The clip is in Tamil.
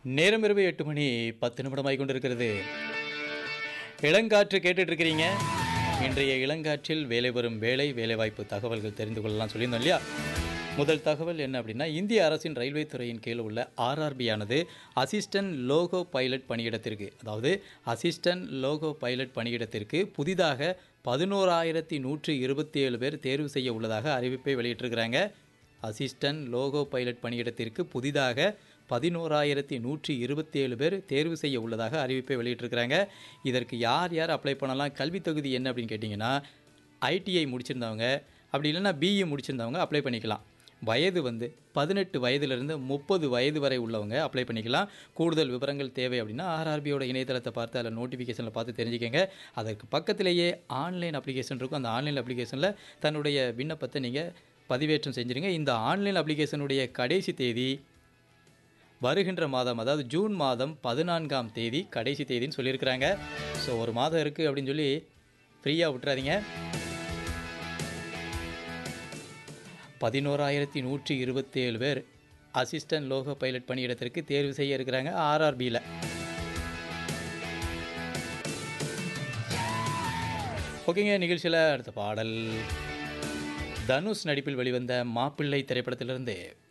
நேரம் இரவு 8 மணி 10 நிமிடமாய் கொண்டிருக்கிறது. இளங்காற்று கேட்டுட்டு இருக்கிறீங்க. இன்றைய இளங்காற்றில் வேலை வரும் வேலைவாய்ப்பு தகவல்கள் தெரிந்து கொள்ளலாம் சொல்லியிருந்தோம் இல்லையா? முதல் தகவல் என்ன அப்படின்னா, இந்திய அரசின் ரயில்வே துறையின் கீழ் உள்ள ஆர்ஆர்பி ஆனது அசிஸ்டன்ட் லோகோ பைலட் பணியிடத்திற்கு, அதாவது அசிஸ்டன்ட் லோகோ பைலட் பணியிடத்திற்கு புதிதாக 11,127 பேர் தேர்வு செய்ய உள்ளதாக அறிவிப்பை வெளியிட்டிருக்கிறாங்க. அசிஸ்டன்ட் லோகோ பைலட் பணியிடத்திற்கு புதிதாக 11,127 பேர் தேர்வு செய்ய உள்ளதாக அறிவிப்பை வெளியிட்டிருக்கிறாங்க. இதற்கு யார் யார் அப்ளை பண்ணலாம்? கல்வி தகுதி என்ன அப்படின்னு கேட்டிங்கன்னா, ஐடிஐ முடிச்சிருந்தவங்க, அப்படி இல்லைன்னா பிஇ முடிச்சிருந்தவங்க அப்ளை பண்ணிக்கலாம். வயது 18 வயதிலிருந்து 30 வயது வரை உள்ளவங்க அப்ளை பண்ணிக்கலாம். கூடுதல் விவரங்கள் தேவை அப்படின்னா ஆர்ஆர்பியோட இணையதளத்தை பார்த்து அதில் நோட்டிஃபிகேஷனில் பார்த்து தெரிஞ்சுக்கங்க. அதற்கு பக்கத்திலேயே ஆன்லைன் அப்ளிகேஷன் இருக்கும். அந்த ஆன்லைன் அப்ளிகேஷனில் தன்னுடைய விண்ணப்பத்தை நீங்கள் பதிவேற்றம் செஞ்சுருங்க. இந்த ஆன்லைன் அப்ளிகேஷனுடைய கடைசி தேதி வருகின்ற மாதம், அதாவது ஜூன் மாதம் 14ஆம் தேதி கடைசி தேதின்னு சொல்லியிருக்கிறாங்க. ஸோ ஒரு மாதம் இருக்குது அப்படின்னு சொல்லி ஃப்ரீயாக விட்டுறாதீங்க. 11,127 பேர் அசிஸ்டன்ட் லோகோ பைலட் பணியிடத்திற்கு தேர்வு செய்ய இருக்கிறாங்க ஆர்ஆர்பியில். ஓகேங்க, நிகழ்ச்சியில் அடுத்த பாடல் தனுஷ் நடிப்பில் வெளிவந்த மாப்பிள்ளை திரைப்படத்திலிருந்து